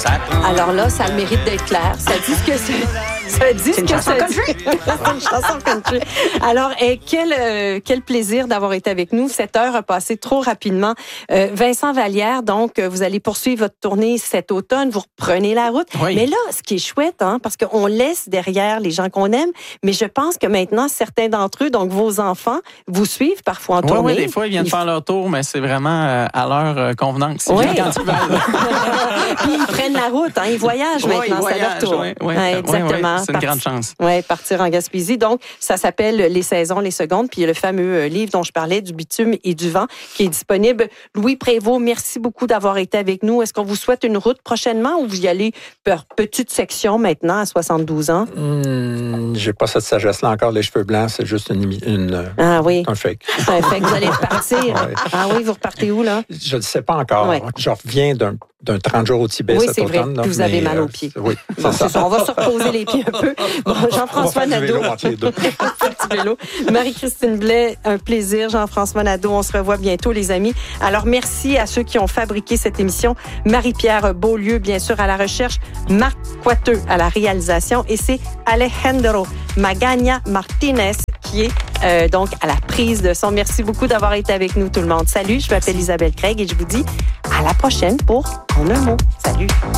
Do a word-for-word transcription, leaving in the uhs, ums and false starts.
Ça prend... Alors là, ça a le mérite d'être clair. Ça dit ce que c'est. Ça dit C'est ce une que chanson ça country. dit. C'est une chanson country. Alors, eh, quel, euh, quel plaisir d'avoir été avec nous. Cette heure a passé trop rapidement. Euh, Vincent Vallière, donc, vous allez poursuivre votre tournée cet automne. Vous reprenez la route. Oui. Mais là, ce qui est chouette, hein, parce qu'on laisse derrière les gens qu'on aime, mais je pense que maintenant, certains d'entre eux, donc vos enfants, vous suivent parfois en Oui, tournée. oui, des fois, ils viennent Ils faire leur tour, mais c'est vraiment euh, à leur euh, convenance. Ils Oui. viennent quand ils veulent. Puis ils prennent la route, hein, ils voyagent Oui, maintenant, ils c'est à leur voyagent, tour. oui, oui, Ouais, oui, exactement. oui, c'est une grande chance. Oui, partir en Gaspésie. Donc, ça s'appelle Les saisons, les secondes. Puis il y a le fameux euh, livre dont je parlais, Du bitume et du vent, qui est disponible. Louis Prévost, merci beaucoup d'avoir été avec nous. Est-ce qu'on vous souhaite une route prochainement ou vous y allez par petite section maintenant à soixante-douze ans? Hum, j'ai pas cette sagesse-là encore. Les cheveux blancs, c'est juste une, une, Ah oui. un fake. Ça fait que vous allez repartir. Ouais. Ah oui, vous repartez où, là? Je ne sais pas encore. Ouais. Je reviens d'un, d'un trente jours au Tibet Oui, cet c'est vrai. automne. là, Puis vous avez mais, mal euh, aux pieds. Oui, Bon, c'est ça. c'est ça. On va se reposer les pieds un peu. Bon, Jean-François On va faire du Nadeau. vélo entre les deux. Petit vélo. Marie-Christine Blais, un plaisir. Jean-François Nadeau, on se revoit bientôt, les amis. Alors, merci à ceux qui ont fabriqué cette émission. Marie-Pierre Beaulieu, bien sûr, à la recherche. Marc Coiteux à la réalisation. Et c'est Alejandro Magana Martinez qui est euh, donc à la prise de son. Merci beaucoup d'avoir été avec nous, tout le monde. Salut, je m'appelle Isabelle Craig et je vous dis à la prochaine pour En un mot. Salut.